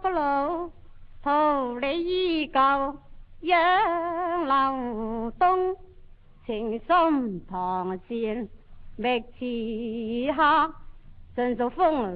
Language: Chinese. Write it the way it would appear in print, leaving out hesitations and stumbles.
个路，头里依旧养老东，情深堂前觅此客，尽数风